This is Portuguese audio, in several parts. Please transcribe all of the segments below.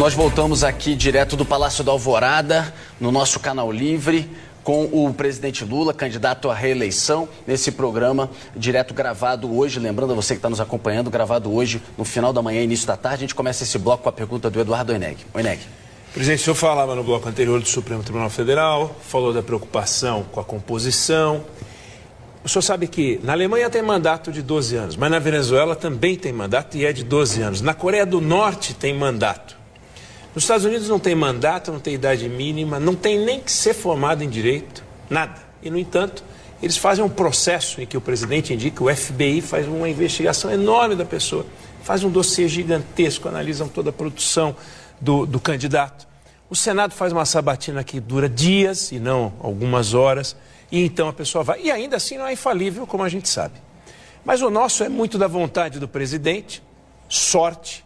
Nós voltamos aqui direto do Palácio da Alvorada, no nosso canal Livre, com o presidente Lula, candidato à reeleição, nesse programa direto gravado hoje. Lembrando a você que está nos acompanhando, gravado hoje, no final da manhã, início da tarde. A gente começa esse bloco com a pergunta do Eduardo Oineg. Oineg. Presidente, o senhor falava no bloco anterior do Supremo Tribunal Federal, falou da preocupação com a composição. O senhor sabe que na Alemanha tem mandato de 12 anos, mas na Venezuela também tem mandato e é de 12 anos. Na Coreia do Norte tem mandato. Nos Estados Unidos não tem mandato, não tem idade mínima, não tem nem que ser formado em direito, nada. E, no entanto, eles fazem um processo em que o presidente indica, o FBI faz uma investigação enorme da pessoa, faz um dossiê gigantesco, analisam toda a produção do candidato. O Senado faz uma sabatina que dura dias e não algumas horas. E então a pessoa vai. E ainda assim não é infalível, como a gente sabe. Mas o nosso é muito da vontade do presidente, sorte.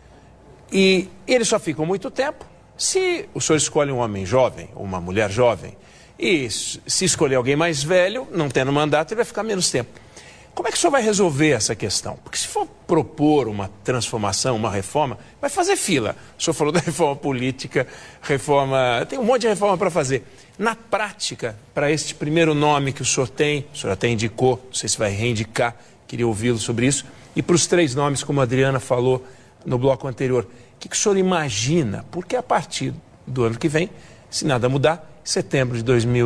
E eles só ficam muito tempo. Se o senhor escolhe um homem jovem, ou uma mulher jovem, e se escolher alguém mais velho, não tendo mandato, ele vai ficar menos tempo. Como é que o senhor vai resolver essa questão? Porque se for propor uma transformação, uma reforma, vai fazer fila. O senhor falou da reforma política, tem um monte de reforma para fazer. Na prática, para este primeiro nome que o senhor até indicou, não sei se vai reindicar, queria ouvi-lo sobre isso, e para os 3 nomes, como a Adriana falou no bloco anterior, o que o senhor imagina? Porque a partir do ano que vem, se nada mudar, em setembro de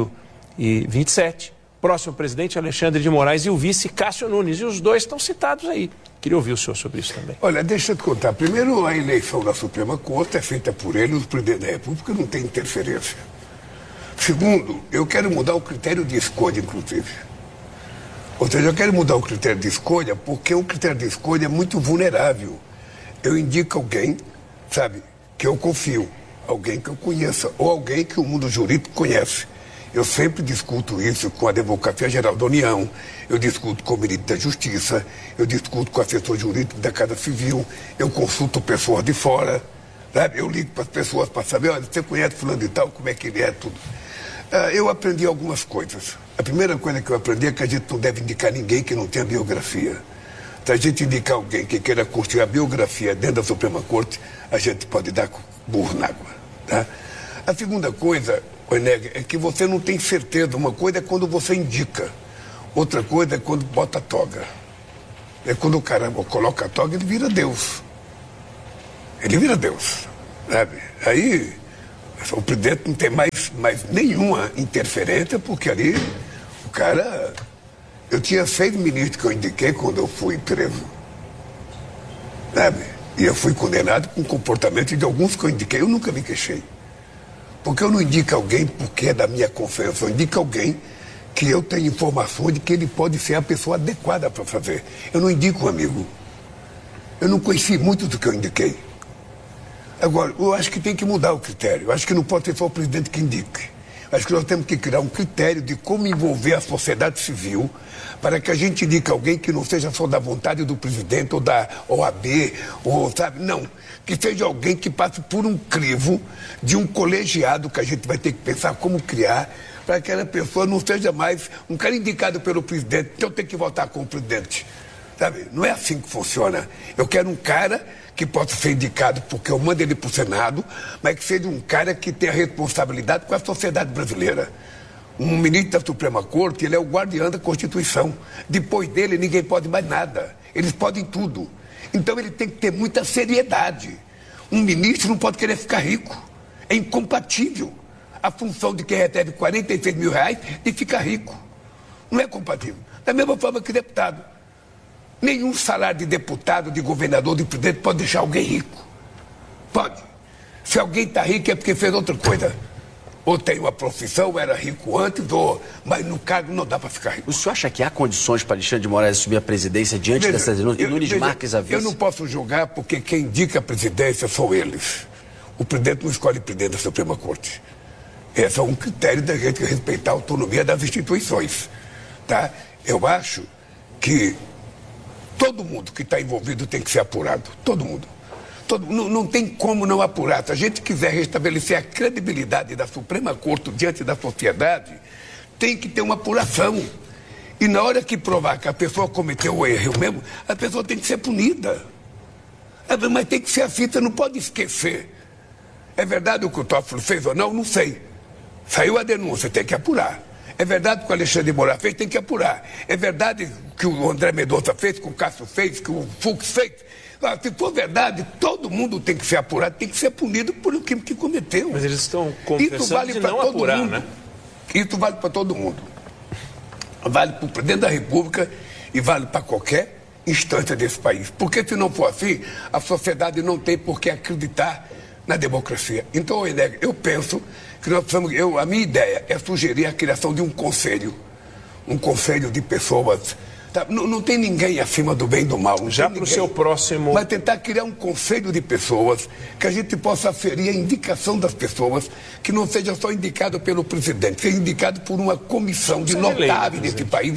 2027, próximo presidente Alexandre de Moraes e o vice Cássio Nunes, e os dois estão citados aí. Queria ouvir o senhor sobre isso também. Olha, deixa eu te contar. Primeiro, a eleição da Suprema Corte é feita por ele, o presidente da República não tem interferência. Segundo, eu quero mudar o critério de escolha, inclusive. Ou seja, eu quero mudar o critério de escolha porque o critério de escolha é muito vulnerável. Eu indico alguém, sabe, que eu confio, alguém que eu conheça, ou alguém que o mundo jurídico conhece. Eu sempre discuto isso com a Advocacia Geral da União, eu discuto com o Ministro da Justiça, eu discuto com o assessor jurídico da Casa Civil, eu consulto pessoas de fora, sabe? Eu ligo para as pessoas para saber, olha, você conhece fulano e tal, como é que ele é, tudo. Eu aprendi algumas coisas. A primeira coisa que eu aprendi é que a gente não deve indicar ninguém que não tenha biografia. Se a gente indicar alguém que queira construir a biografia dentro da Suprema Corte, a gente pode dar burro na água, tá? A segunda coisa, Oineg, é que você não tem certeza. Uma coisa é quando você indica, outra coisa é quando bota a toga. É quando o cara coloca a toga, ele vira Deus. Ele vira Deus, sabe? Aí o presidente não tem mais nenhuma interferência, porque ali o cara... Eu tinha 6 ministros que eu indiquei quando eu fui preso, sabe? E eu fui condenado com o comportamento de alguns que eu indiquei. Eu nunca me queixei. Porque eu não indico alguém porque é da minha confiança. Eu indico alguém que eu tenho informações de que ele pode ser a pessoa adequada para fazer. Eu não indico um amigo. Eu não conheci muito do que eu indiquei. Agora, eu acho que tem que mudar o critério. Eu acho que não pode ser só o presidente que indique. Eu acho que nós temos que criar um critério de como envolver a sociedade civil para que a gente indique alguém que não seja só da vontade do presidente ou da OAB, ou, sabe? Não. Que seja alguém que passe por um crivo de um colegiado que a gente vai ter que pensar como criar para que aquela pessoa não seja mais um cara indicado pelo presidente, então tem que votar com o presidente. Sabe? Não é assim que funciona. Eu quero um cara que possa ser indicado porque eu mando ele para o Senado, mas que seja um cara que tenha responsabilidade com a sociedade brasileira. Um ministro da Suprema Corte, ele é o guardião da Constituição. Depois dele, ninguém pode mais nada. Eles podem tudo. Então ele tem que ter muita seriedade. Um ministro não pode querer ficar rico. É incompatível a função de quem recebe 46 mil reais de ficar rico. Não é compatível. Da mesma forma que deputado. Nenhum salário de deputado, de governador, de presidente pode deixar alguém rico. Pode. Se alguém está rico é porque fez outra coisa. Ou tem uma profissão, ou era rico antes, mas no cargo não dá para ficar rico. O senhor acha que há condições para Alexandre de Moraes assumir a presidência diante dessas denúncias? E Nunes Marques a vice? Eu não posso julgar porque quem indica a presidência são eles. O presidente não escolhe presidente da Suprema Corte. Esse é um critério da gente respeitar a autonomia das instituições. Tá? Eu acho que todo mundo que está envolvido tem que ser apurado. Todo mundo. Não tem como não apurar. Se a gente quiser restabelecer a credibilidade da Suprema Corte diante da sociedade, tem que ter uma apuração. E na hora que provar que a pessoa cometeu o erro mesmo, a pessoa tem que ser punida. Mas tem que ser assim, você não pode esquecer É verdade o que o Toffoli fez ou não? Não sei. Saiu a denúncia, tem que apurar. É verdade o que o Alexandre de Moraes fez, tem que apurar. É verdade que o André Mendonça fez, que o Cássio fez, que o Fux fez. Se for verdade, todo mundo tem que ser apurado, tem que ser punido por o que cometeu. Mas eles estão confessando de não apurar, né? Isso vale para todo mundo. Vale para o presidente da República e vale para qualquer instância desse país. Porque se não for assim, a sociedade não tem por que acreditar na democracia. Então, eu penso que nós precisamos... a minha ideia é sugerir a criação de um conselho de pessoas... Tá? Não tem ninguém acima do bem e do mal. Já para o seu próximo... Vai tentar criar um conselho de pessoas que a gente possa aferir a indicação das pessoas, que não seja só indicado pelo presidente, seja indicado por uma comissão de notáveis desse país.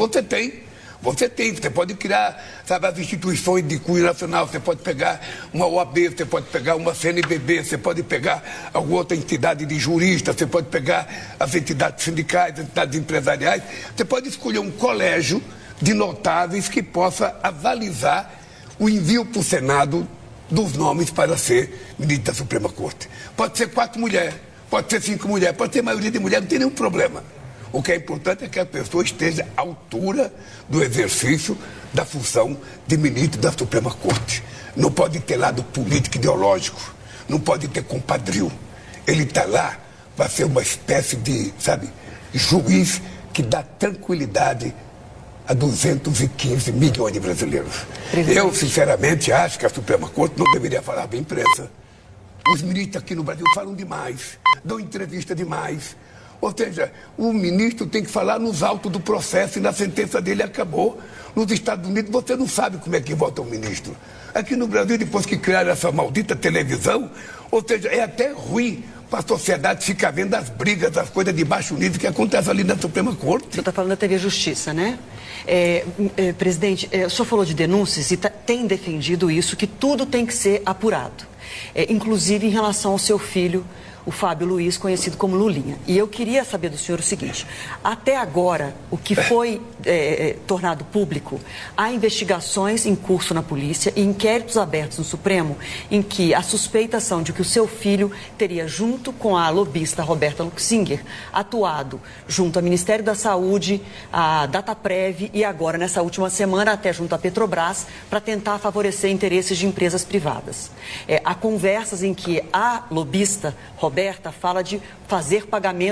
Você pode criar, sabe, as instituições de cunho nacional, você pode pegar uma OAB, você pode pegar uma CNBB, você pode pegar alguma outra entidade de juristas, você pode pegar as entidades sindicais, as entidades empresariais, você pode escolher um colégio de notáveis que possa avalizar o envio para o Senado dos nomes para ser ministro da Suprema Corte. Pode ser 4 mulheres, pode ser 5 mulheres, pode ser maioria de mulheres, não tem nenhum problema. O que é importante é que a pessoa esteja à altura do exercício da função de ministro da Suprema Corte. Não pode ter lado político ideológico, não pode ter compadrio. Ele está lá para ser uma espécie de, sabe, juiz que dá tranquilidade a 215 milhões de brasileiros. Eu, sinceramente, acho que a Suprema Corte não deveria falar para a imprensa. Os ministros aqui no Brasil falam demais, dão entrevista demais. Ou seja, o ministro tem que falar nos autos do processo e na sentença dele acabou. Nos Estados Unidos você não sabe como é que vota o ministro. Aqui no Brasil, depois que criaram essa maldita televisão, ou seja, é até ruim para a sociedade ficar vendo as brigas, as coisas de baixo nível que acontecem ali na Suprema Corte. Você está falando da TV Justiça, né? Presidente, o senhor falou de denúncias e tem defendido isso, que tudo tem que ser apurado. Inclusive em relação ao seu filho, o Fábio Luiz, conhecido como Lulinha. E eu queria saber do senhor o seguinte: até agora, o que foi tornado público, há investigações em curso na polícia e inquéritos abertos no Supremo em que a suspeitas são de que o seu filho teria, junto com a lobista Roberta Luxinger, atuado junto ao Ministério da Saúde, a Dataprev e agora, nessa última semana, até junto à Petrobras, para tentar favorecer interesses de empresas privadas. Há conversas em que a lobista Roberta fala de fazer pagamento